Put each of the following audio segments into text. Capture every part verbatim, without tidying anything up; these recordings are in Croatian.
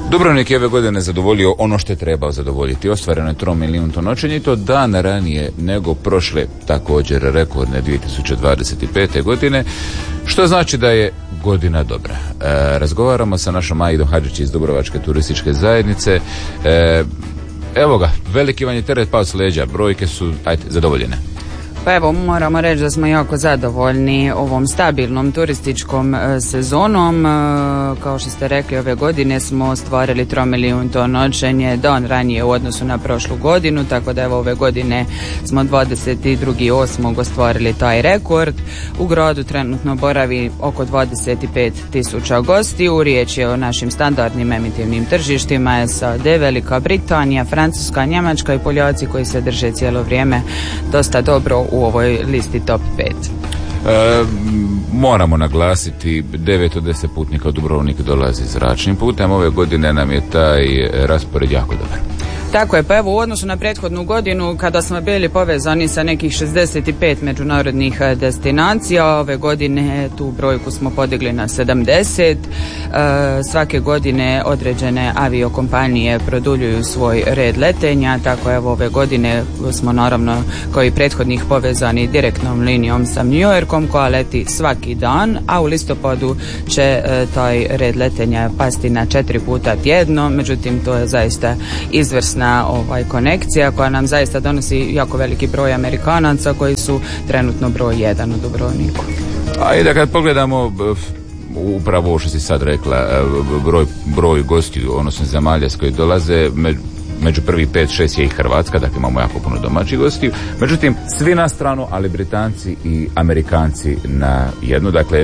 Dubrovnik je ove godine zadovoljio ono što je trebao zadovoljiti. Ostvareno je tromilijunto noćenje i to dan ranije nego prošle također rekordne dvije tisuće dvadeset pete. godine, što znači da je godina dobra. E, razgovaramo sa našom Aidom Hadžić iz Dubrovačke turističke zajednice. E, evo ga, veliki vam je teret pao s leđa, brojke su, ajde, zadovoljene. Pa evo, moramo reći da smo jako zadovoljni ovom stabilnom turističkom e, sezonom. E, kao što ste rekli, ove godine smo ostvarili tromilijunto noćenje dan ranije u odnosu na prošlu godinu, tako da evo ove godine smo dvadeset drugi osmog ostvarili taj rekord. U gradu trenutno boravi oko dvadeset pet tisuća gostiju. Riječ je o našim standardnim emitivnim tržištima S A D, Velika Britanija, Francuska, Njemačka i Poljaci koji se drže cijelo vrijeme dosta dobro u ovoj listi top pet. E, moramo naglasiti, devet od deset putnika u Dubrovnik dolazi zračnim putem. Ove godine nam je taj raspored jako dobar. Tako je, pa evo u odnosu na prethodnu godinu kada smo bili povezani sa nekih šezdeset pet međunarodnih destinacija, ove godine tu brojku smo podigli na sedamdeset. E, svake godine određene aviokompanije produljuju svoj red letenja, tako evo ove godine smo naravno kao i prethodnih povezani direktnom linijom sa New Yorkom koja leti svaki dan, a u listopadu će e, taj red letenja pasti na četiri puta tjedno, međutim to je zaista izvrsno na ovaj konekcija koja nam zaista donosi jako veliki broj Amerikanaca koji su trenutno broj jedan u Dubrovniku. A i da kad pogledamo upravo ovo što si sad rekla, broj, broj gostiju, odnosno zemalja s koji dolaze, među, među prvi pet šest je i Hrvatska, dakle imamo jako puno domaćih gostiju, međutim svi na stranu, ali Britanci i Amerikanci na jednu, dakle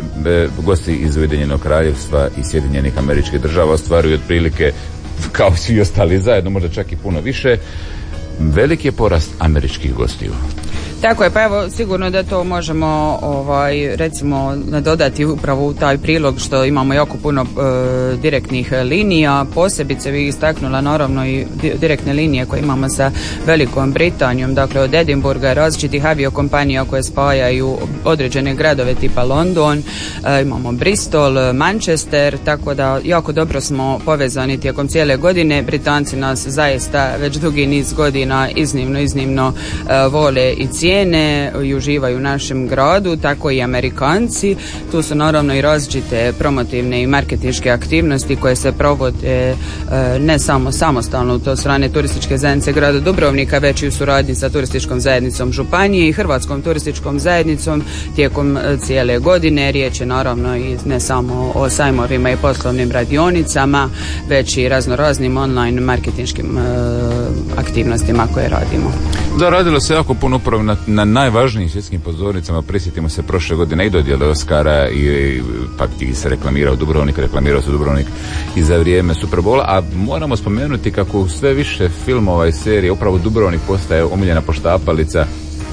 gosti iz Ujedinjenog Kraljevstva i Sjedinjenih Američkih Država ostvaruju otprilike kao svi ostali zajedno, možda čak i puno više. Veliki je porast američkih gostiju. Tako je, pa evo sigurno da to možemo ovaj, recimo nadodati upravo u taj prilog što imamo jako puno e, direktnih linija, posebice bih istaknula naravno i direktne linije koje imamo sa Velikom Britanijom, dakle od Edinburga, različitih aviokompanija koje spajaju određene gradove tipa London, e, imamo Bristol, Manchester, tako da jako dobro smo povezani tijekom cijele godine. Britanci nas zaista već dugi niz godina iznimno, iznimno e, vole i cijene i uživaju u našem gradu, tako i Amerikanci. Tu su naravno i različite promotivne i marketinške aktivnosti koje se provode e, ne samo samostalno to strane turističke zajednice grada Dubrovnika, već i u suradnji sa turističkom zajednicom Županije i Hrvatskom turističkom zajednicom tijekom cijele godine. Riječ je naravno i ne samo o sajmovima i poslovnim radionicama, već i raznoraznim online marketinškim e, aktivnostima koje radimo. Da, radilo se jako puno upravo na, na najvažnijim svjetskim pozornicama. Prisjetimo se prošle godine i dodjele Oscara i, i pak ti se reklamirao Dubrovnik, reklamirao se Dubrovnik i za vrijeme Superbola, a moramo spomenuti kako u sve više filmova i serije upravo Dubrovnik postaje omiljena poštapalica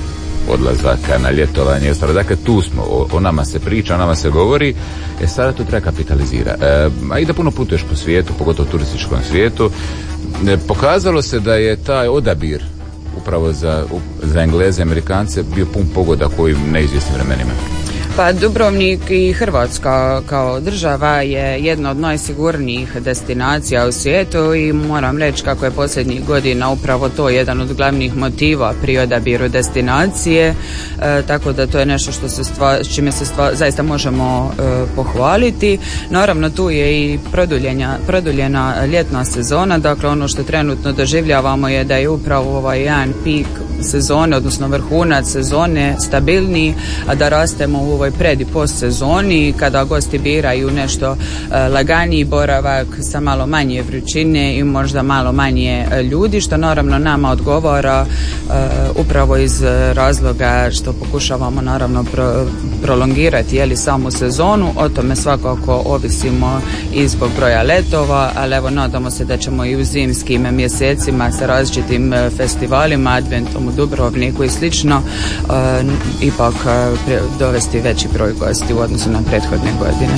odlazaka na ljetovanje i ostalo. Dakle, tu smo, o, o nama se priča, o nama se govori, e sada to treba kapitalizira. E, a i da puno putuješ po svijetu, pogotovo u turističkom svijetu, e, pokazalo se da je taj odabir upravo za, za Engleze i Amerikance bio pun pogoda koji neizvjesnim vremenima. Pa Dubrovnik i Hrvatska kao država je jedna od najsigurnijih destinacija u svijetu i moram reći kako je posljednjih godina upravo to jedan od glavnih motiva pri odabiru destinacije, e, tako da to je nešto što se stva, s čime se stva, zaista možemo e, pohvaliti. Naravno tu je i produljena ljetna sezona, dakle ono što trenutno doživljavamo je da je upravo ovaj jedan pik sezone, odnosno vrhunac sezone stabilniji, a da rastemo u ovoj pred i post sezoni kada gosti biraju nešto e, laganiji boravak sa malo manje vrućine i možda malo manje e, ljudi, što naravno nama odgovara e, upravo iz razloga što pokušavamo naravno pro, prolongirati jeli samu sezonu. O tome svakako ovisimo i zbog broja letova, ali evo nadamo se da ćemo i u zimskim mjesecima sa različitim e, festivalima, adventom u Dubrovniku i slično e, ipak e, dovesti veći broj gosti u odnosu na prethodne godine.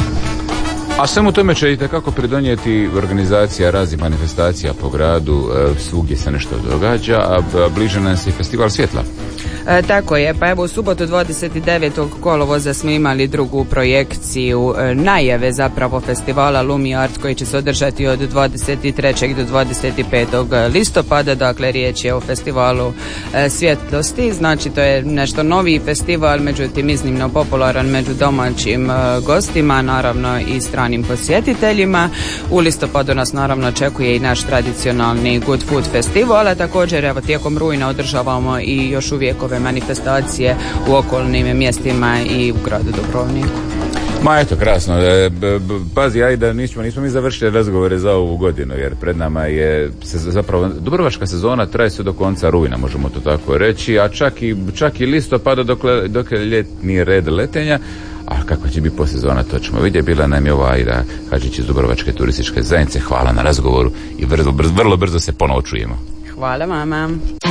A svemu tome će i takako pridonijeti organizacija raznih manifestacija po gradu, svugdje se nešto događa, a bliže nam se i festival svjetla. E, tako je, pa evo u subotu dvadeset devetog kolovoza smo imali drugu projekciju e, najave zapravo festivala Lumi Art koji će se održati od dvadeset trećeg do dvadeset petog listopada, dakle riječ je o festivalu e, svjetlosti, znači to je nešto novi festival, međutim iznimno popularan među domaćim e, gostima, naravno i stranim posjetiteljima. U listopadu nas naravno očekuje i naš tradicionalni Good Food festival, a također evo tijekom rujna održavamo i još uvijek ove manifestacije u okolnim mjestima i u gradu Dubrovniku. Ma eto, krasno. E, b, b, pazi, ajde, nismo, nismo mi završili razgovore za ovu godinu, jer pred nama je se, zapravo dubrovačka sezona traje sve do konca rujna, možemo to tako reći, a čak i, čak i listopada dok, dok je ljetni red letenja. A kako će biti posezona, to ćemo vidjeti. Bila nam je ova Aida Hadžić iz Dubrovačke turističke zajednice. Hvala na razgovoru i vrlo, vrlo brzo se ponovo čujemo. Hvala, mama.